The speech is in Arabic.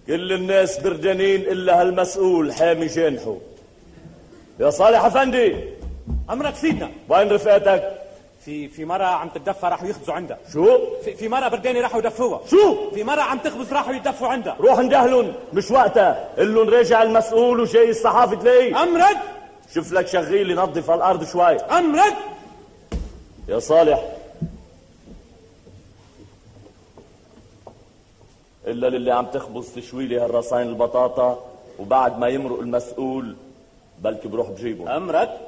كل الناس بردانين إلا هالمسؤول حامي جنحه. يا صالح أفندي. أمرك سيدنا. وين رفقاتك؟ في مرة عم تتدفى راحوا يخبزوا عندها. شو؟ في مرة برداني راحوا يدفوها. شو؟ في مرة عم تخبز راحوا يدفوا عندها. روح اندهلن، مش وقتها. قلن راجع المسؤول وجاي الصحافة تلاقيه. أمرك. شوف لك شغيل ينظف الأرض شوي. أمرك. يا صالح. إلا للي عم تخبز تشويلي هالرصين البطاطا وبعد ما يمرق المسؤول بلكي بروح بجيبه. أمرك.